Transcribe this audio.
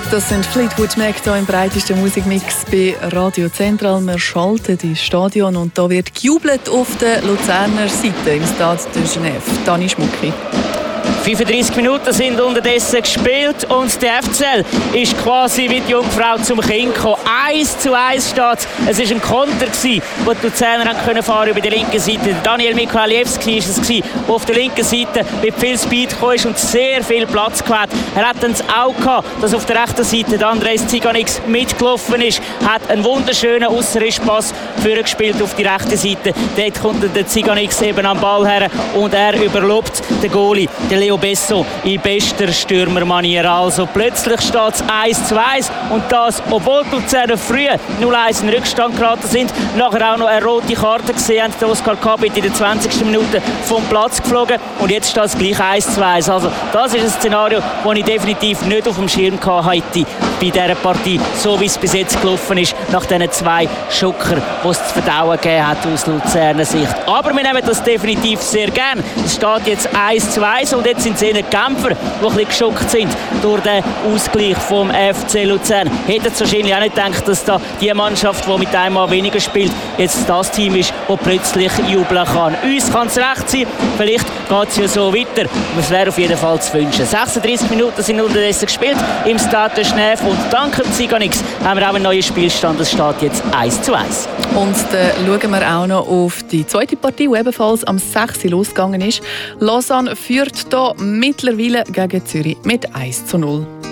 Das sind Fleetwood Mac hier im breitesten Musikmix bei Radio Central. Wir schalten ins Stadion und da wird gejubelt auf der Luzerner Seite im Stade de Genève. Dani Schmucki. 35 Minuten sind unterdessen gespielt und der FCL ist quasi wie die Jungfrau zum Kind gekommen. 1:1 steht. Es war ein Konter, wo die Luzerner fahren über die linke Seite. Daniel Mikulijewski war es, der auf der linken Seite mit viel Speed gekommen ist und sehr viel Platz gehabt. Er hat dann auch gehabt, dass auf der rechten Seite der Andres Ziganix mitgelaufen ist. Er hat einen wunderschönen Ausrischpass gespielt auf die rechte Seite. Dort kommt der Ziganix eben am Ball her und er überlobt den Goalie, den Leo Besso, in bester Stürmermanier. Also plötzlich steht es 1:1 und das, obwohl die Luzerner früh 0:1 in Rückstand geraten sind, nachher auch noch eine rote Karte gesehen haben. Der Oskar Kabit in der 20. Minute vom Platz geflogen und jetzt steht es gleich 1:2. Also das ist ein Szenario, das ich definitiv nicht auf dem Schirm hatte bei dieser Partie, so wie es bis jetzt gelaufen ist, nach diesen 2 Schocker, die es zu verdauen gegeben hat aus Luzerner Sicht. Aber wir nehmen das definitiv sehr gern. Es steht jetzt 1:2 und jetzt sind es eher die Kämpfer, die ein bisschen geschockt sind durch den Ausgleich vom FC Luzern. Hätten sie wahrscheinlich auch nicht gedacht, dass da die Mannschaft, die mit einem Mann weniger spielt, jetzt das Team ist, das plötzlich jubeln kann. Uns kann es recht sein, vielleicht geht es ja so weiter, aber es wäre auf jeden Fall zu wünschen. 36 Minuten sind unterdessen gespielt im Stade de Genève und dank dem Ziganix haben wir auch einen neuen Spielstand. Es steht jetzt 1:1. Und dann schauen wir auch noch auf die zweite Partie, die ebenfalls am 6. losgegangen ist. Lausanne führt hier mittlerweile gegen Zürich mit 1:0.